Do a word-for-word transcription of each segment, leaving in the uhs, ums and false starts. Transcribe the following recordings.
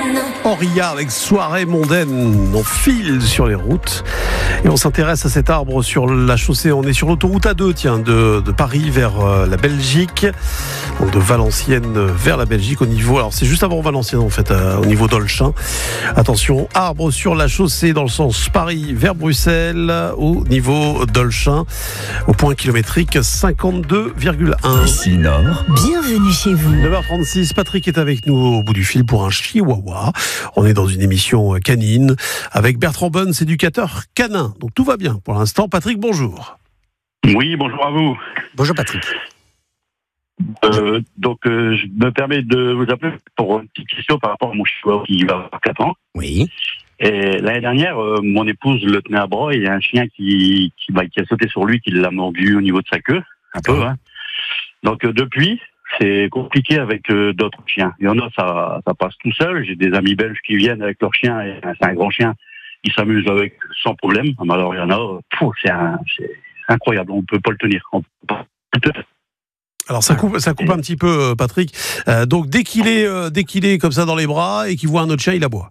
Auria avec Soirée mondaine. On file sur les routes et on s'intéresse à cet arbre sur la chaussée. On est sur l'autoroute A deux, tiens, de, de Paris vers euh, la Belgique, donc de Valenciennes vers la Belgique au niveau. Alors c'est juste avant Valenciennes en fait, euh, au niveau d'Olchin. Attention, arbre sur la chaussée dans le sens Paris vers Bruxelles au niveau d'Olchin, au point kilométrique cinquante-deux virgule un. Ici Nord. Bienvenue chez vous. neuf heures trente-six, Patrick est avec nous au bout du fil pour un chihuahua. On est dans une émission canine avec Bertrand Bonnes, éducateur canin. Donc tout va bien pour l'instant. Patrick, bonjour. Oui, bonjour à vous. Bonjour Patrick. Euh, donc euh, je me permets de vous appeler pour une petite question par rapport à mon chihuahua qui va avoir quatre ans. Oui. Et l'année dernière, euh, mon épouse le tenait à bras et il y a un chien qui, qui, bah, qui a sauté sur lui, qui l'a mordu au niveau de sa queue, un peu. Hein. Donc euh, depuis, c'est compliqué avec euh, d'autres chiens. Il y en a, ça, ça passe tout seul. J'ai des amis belges qui viennent avec leur chien, et c'est un grand chien, ils s'amusent avec sans problème. Mais alors il y en a, pff, c'est, un, c'est incroyable, on ne peut pas le tenir. On peut pas le tenir. Alors ça coupe, ça coupe un petit peu, Patrick. Euh, donc dès qu'il est, euh, dès qu'il est comme ça dans les bras et qu'il voit un autre chien, il aboie.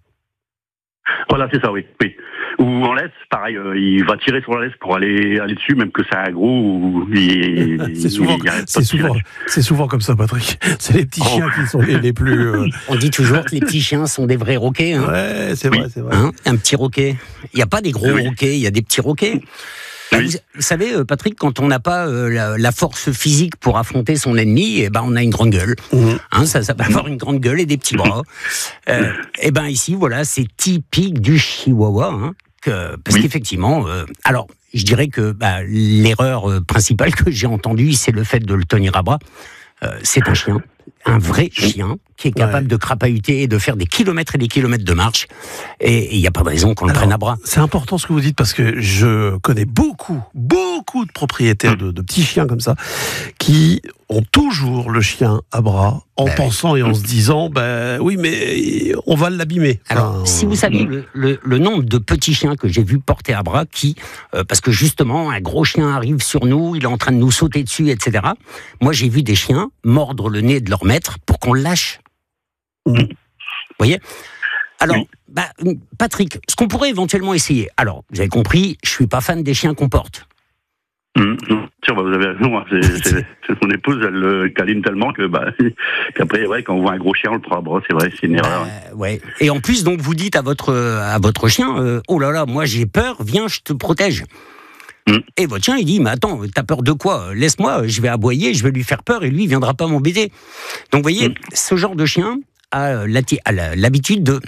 Voilà, c'est ça, oui. oui. Ou en laisse, pareil, euh, il va tirer sur la laisse pour aller aller dessus, même que c'est un gros. Ou il, c'est souvent, il c'est souvent, c'est souvent comme ça, Patrick. C'est les petits oh. chiens qui sont les, les plus. Euh... On dit toujours que les petits chiens sont des vrais roquets. Hein. Ouais, c'est vrai, oui. c'est vrai. Hein, un petit roquet. Il n'y a pas des gros oui. roquets, il y a des petits roquets. Ben, oui. vous, vous savez, Patrick, quand on n'a pas euh, la, la force physique pour affronter son ennemi, eh ben, on a une grande gueule. Mmh. Hein, ça, ça peut avoir une grande gueule et des petits bras. Euh, et ben ici, voilà, c'est typique du chihuahua. Hein, que, parce oui. qu'effectivement, euh, alors, je dirais que bah, l'erreur euh, principale que j'ai entendue, c'est le fait de le tenir à bras. Euh, c'est un chien, un vrai chien, qui est capable ouais. de crapahuter et de faire des kilomètres et des kilomètres de marche. Et il n'y a pas de raison qu'on le prenne à bras. C'est important ce que vous dites, parce que je connais beaucoup, beaucoup de propriétaires de, de petits chiens comme ça, qui ont toujours le chien à bras, en ben pensant oui. et en se disant, ben oui, mais on va l'abîmer. Alors, enfin, si vous saviez le, le, le nombre de petits chiens que j'ai vus porter à bras, qui, euh, parce que justement, un gros chien arrive sur nous, il est en train de nous sauter dessus, et cetera. Moi, j'ai vu des chiens mordre le nez de leur maître pour qu'on le lâche. Mmh. Vous voyez ? Alors, oui. bah, Patrick, ce qu'on pourrait éventuellement essayer, alors, vous avez compris, je ne suis pas fan des chiens qu'on porte. Mmh, tiens, bah, vous avez raison, hein, c'est, c'est, c'est son épouse, elle le câline tellement que, bah, qu'après, ouais, quand on voit un gros chien, on le prend à bras, c'est vrai, c'est une erreur. Bah, ouais. Et en plus, donc, vous dites à votre, à votre chien, euh, oh là là, moi j'ai peur, viens, je te protège. Mmh. Et votre chien, il dit, mais attends, t'as peur de quoi ? Laisse-moi, je vais aboyer, je vais lui faire peur et lui, il viendra pas m'embêter. Donc, vous voyez, mmh. ce genre de chien a l'habitude de